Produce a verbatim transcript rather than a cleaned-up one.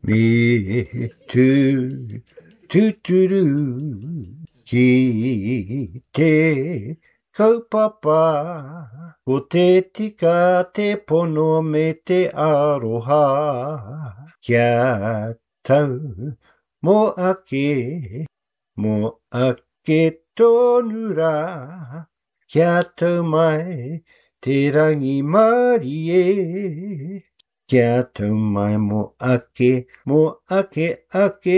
Me too, too, too, too. 聞いて、kaupapa, potetica te pono me te aroha. Kia tau, mo ake, mo ake tonura. Kia tau mai, te rangi marie. Kia tau mai mo ake, mo ake ake.